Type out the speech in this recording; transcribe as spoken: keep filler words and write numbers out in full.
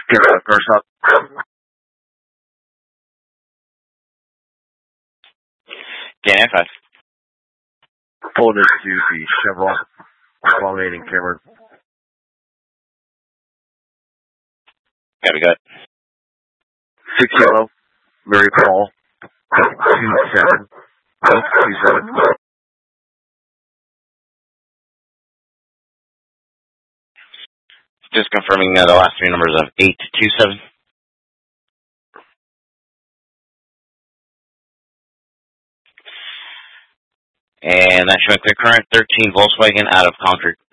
Get that first up. Can five. Hold it to the Chevron Culminating Cameron. Copy, got it. Six yellow, Mary Paul, two seven, two seven. Just confirming uh, the last three numbers of eight two seven. And that's showing clear current, thirteen Volkswagen out of Concord.